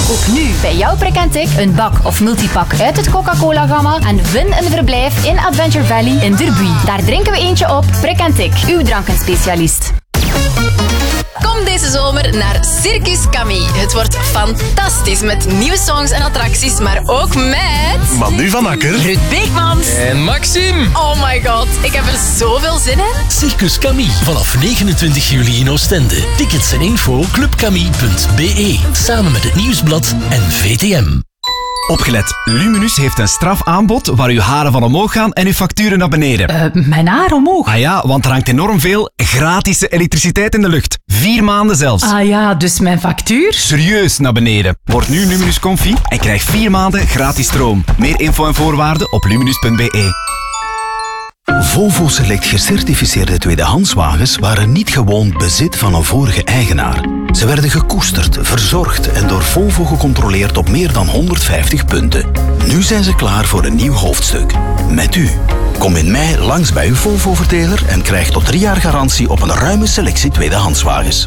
Koop nu bij jouw Prick & Tick een bak of multipack uit het Coca-Cola-gamma en win een verblijf in Adventure Valley in Derby. Daar drinken we eentje op. Prick & Tick, uw drankenspecialist. Kom deze zomer naar Circus Camille. Het wordt fantastisch met nieuwe songs en attracties, maar ook met... Manu van Akker, Ruud Beekmans en Maxime. Oh my god, ik heb er zoveel zin in. Circus Camille, vanaf 29 juli in Oostende. Tickets en info clubcamille.be. Samen met het Nieuwsblad en VTM. Opgelet, Luminus heeft een strafaanbod waar uw haren van omhoog gaan en uw facturen naar beneden. Mijn haar omhoog? Ah ja, want er hangt enorm veel gratis elektriciteit in de lucht. 4 maanden zelfs. Ah ja, dus mijn factuur? Serieus naar beneden. Word nu Luminus Comfy en krijg 4 maanden gratis stroom. Meer info en voorwaarden op luminus.be. Volvo Select gecertificeerde tweedehandswagens waren niet gewoon bezit van een vorige eigenaar. Ze werden gekoesterd, verzorgd en door Volvo gecontroleerd op meer dan 150 punten. Nu zijn ze klaar voor een nieuw hoofdstuk. Met u. Kom in mei langs bij uw Volvo-verdeler en krijg tot 3 jaar garantie op een ruime selectie tweedehandswagens.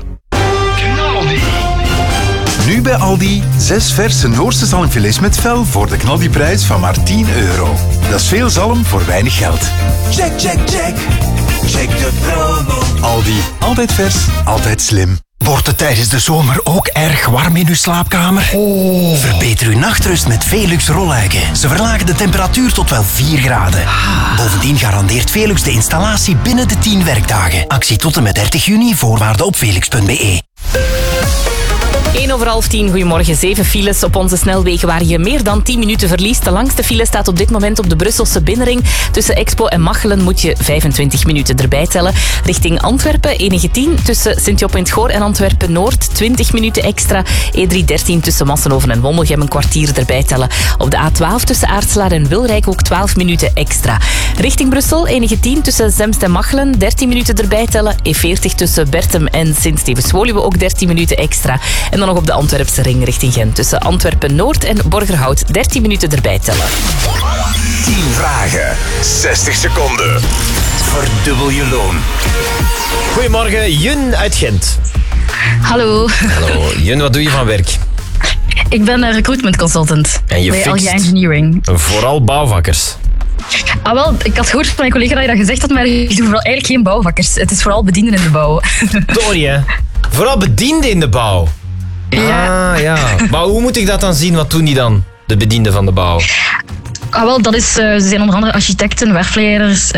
nu bij Aldi 6 verse Noorse zalmfilets met vel voor de knaldiprijs van maar €10. Dat is veel zalm voor weinig geld. Check, check, check. Check de promo. Aldi, altijd vers, altijd slim. Wordt het tijdens de zomer ook erg warm in uw slaapkamer? Verbeter uw nachtrust met Velux rolluiken. Ze verlagen de temperatuur tot wel 4 graden. Bovendien garandeert Velux de installatie binnen de 10 werkdagen. Actie tot en met 30 juni, voorwaarden op velux.be. 9:10, goedemorgen. 7 files op onze snelwegen waar je meer dan 10 minuten verliest. De langste file staat op dit moment op de Brusselse binnenring. Tussen Expo en Machelen moet je 25 minuten erbij tellen. Richting Antwerpen, E910 tussen Sint-Job in het Goor en Antwerpen-Noord. 20 minuten extra. E313 tussen Massenhoven en Wommelgem een kwartier erbij tellen. Op de A12 tussen Aartselaar en Wilrijk ook 12 minuten extra. Richting Brussel, E910 tussen Zemst en Machelen. 13 minuten erbij tellen. E40 tussen Bertem en Sint-Stevens-Woluwe ook 13 minuten extra. En dan nog op de Antwerpse ring richting Gent. Tussen Antwerpen-Noord en Borgerhout 13 minuten erbij tellen. 10 vragen, 60 seconden. Verdubbel je loon. Goedemorgen, Jun uit Gent. Hallo. Hallo, Jun, wat doe je van werk? Ik ben een recruitment consultant En je bij fixt LG Engineering. Vooral bouwvakkers. Ah wel, ik had gehoord van mijn collega dat je dat gezegd had, maar ik doe vooral eigenlijk geen bouwvakkers. Het is vooral bedienden in de bouw. Sorry, hè? Vooral bedienden in de bouw. Ja. Ah, ja. Maar hoe moet ik dat dan zien? Wat doen die dan, de bedienden van de bouw? Ah wel, dat is, ze zijn onder andere architecten, werfleiders,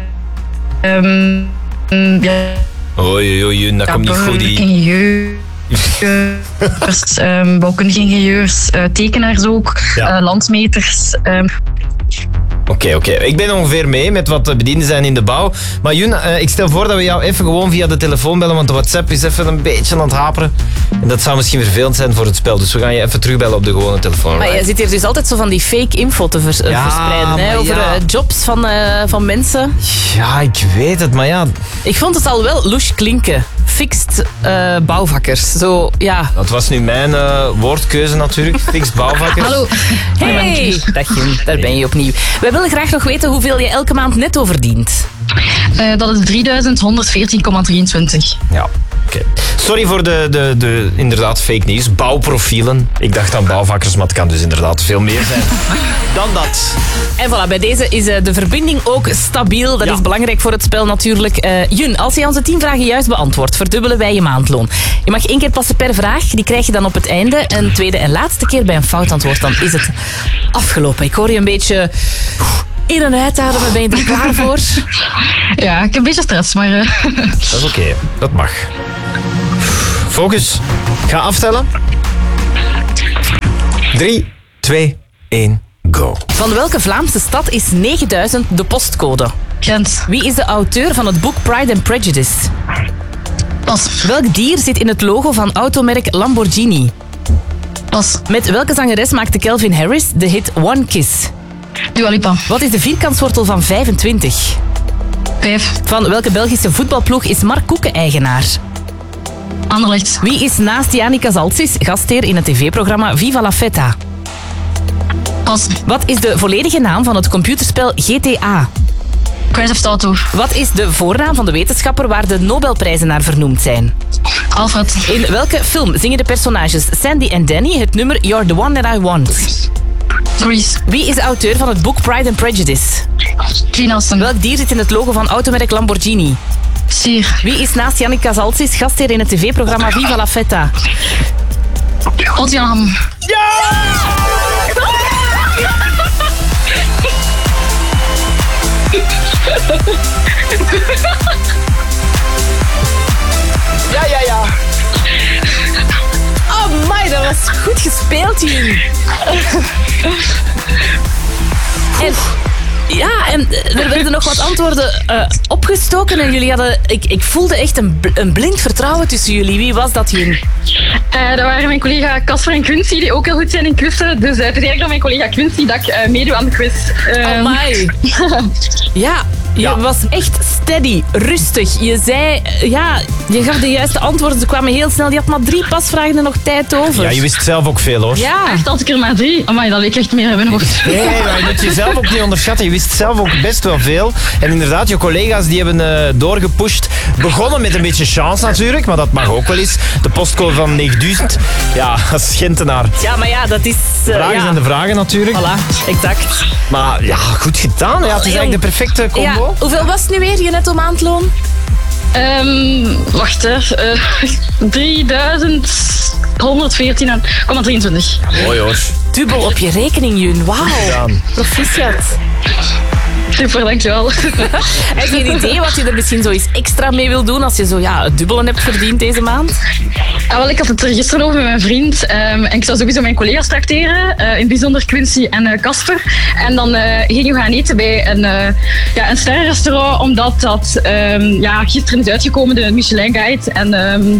ja, Oei, Jun, dat komt niet goed. ingenieurs, bouwkundige ingenieurs, tekenaars ook, Ja. landmeters. Oké. Ik ben ongeveer mee met wat de bedienden zijn in de bouw. Maar Jun, ik stel voor dat we jou even gewoon via de telefoon bellen, want de WhatsApp is even een beetje aan het haperen. En dat zou misschien vervelend zijn voor het spel. Dus we gaan je even terugbellen op de gewone telefoon. Maar je zit hier dus altijd zo van die fake info te verspreiden. Hè, over jobs van mensen. Ja, ik weet het, maar ja... Ik vond het al wel louche klinken. Fixed bouwvakkers. Zo, ja. Dat was nu mijn woordkeuze natuurlijk. Fixed bouwvakkers. Hallo. Hey, dag Jun, daar ben je opnieuw. Wij willen graag nog weten hoeveel je elke maand netto verdient. Dat is 3.114,23. Ja, oké. Sorry voor de inderdaad fake nieuws. Bouwprofielen. Ik dacht aan bouwvakkers, maar het kan dus inderdaad veel meer zijn dan dat. En voilà, bij deze is de verbinding ook stabiel. Dat is belangrijk voor het spel natuurlijk. Jun, als je onze 10 vragen juist beantwoordt, verdubbelen wij je maandloon. Je mag 1 keer passen per vraag. Die krijg je dan op het einde. Een tweede en laatste keer bij een fout antwoord. Dan is het afgelopen. Ik hoor je een beetje in- en uitademen. Ben je er klaar voor? Ja, ik heb een beetje stress, maar... Dat is oké. Dat mag. Focus. Ga aftellen. 3, 2, 1, go. Van welke Vlaamse stad is 9000 de postcode? Gent. Wie is de auteur van het boek Pride and Prejudice? Pas. Welk dier zit in het logo van automerk Lamborghini? Pas. Met welke zangeres maakte Calvin Harris de hit One Kiss? Dua Lipa. Wat is de vierkantswortel van 25? 5. Van welke Belgische voetbalploeg is Mark Koeken eigenaar? Anderlecht. Wie is naast Janica Zaltsis gastheer in het tv-programma Viva la Feta? Pas. Wat is de volledige naam van het computerspel GTA? Grand Theft Auto. Wat is de voornaam van de wetenschapper waar de Nobelprijzen naar vernoemd zijn? Alfred. In welke film zingen de personages Sandy en Danny het nummer You're the One That I Want? Grease. Wie is de auteur van het boek Pride and Prejudice? Jane Austen. Welk dier zit in het logo van automerk Lamborghini? Sier. Wie is naast Yannick Casalsis gastheer in het tv-programma Viva la Feta? Otjan. Ja! Ja. Oh my, dat was goed gespeeld hier. En er werden nog wat antwoorden opgestoken en jullie hadden... Ik voelde echt een blind vertrouwen tussen jullie. Wie was dat, Jun? Dat waren mijn collega Casper en Quincy, die ook heel goed zijn in quizzen. Dus het is eigenlijk door mijn collega Quincy dat ik meedoe aan de quiz. Oh my. Ja, je was echt steady, rustig. Je zei, je gaf de juiste antwoorden. Ze kwamen heel snel. Je had maar 3 pasvragen en nog tijd over. Ja, je wist zelf ook veel, hoor. Ja. Echt, had ik er maar 3. Amai, dat leek echt meer in mijn hoofd. Nee, maar je moet jezelf ook niet onderschatten. Je wist zelf ook best wel veel. En inderdaad, je collega's die hebben doorgepusht. Begonnen met een beetje chance natuurlijk, maar dat mag ook wel eens. De postcode van 9000. Ja, als Gentenaar. Ja, maar ja, dat is... vragen zijn de vragen natuurlijk. Voilà, exact. Maar ja, goed gedaan. Ja, het is eigenlijk de perfecte combo. Ja, hoeveel was het nu weer, je netto maandloon? Wacht, 3.114,23. Mooi hoor. Dubbel op je rekening, Jun. Wauw. Proficiat. Super, dankjewel. Heb je een idee wat je er misschien zo eens extra mee wil doen als je zo het dubbele hebt verdiend deze maand? Ik had het er gisteren over met mijn vriend. En ik zou sowieso mijn collega's trakteren. In het bijzonder Quincy en Casper. En dan gingen we gaan eten bij een sterrenrestaurant. Omdat dat gisteren is uitgekomen, de Michelin Guide. En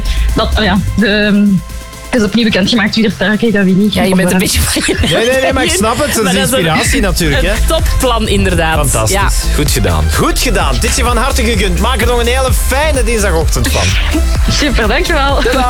is opnieuw bekendgemaakt wie er sterren kreeg en wie niet. Ja, je bent een beetje van je... Nee, maar ik snap het. Dat is inspiratie natuurlijk. Een topplan inderdaad. Fantastisch. Ja. Goed gedaan. Goed gedaan. Dit is je van harte gegund. Maak er nog een hele fijne dinsdagochtend van. Super, dankjewel.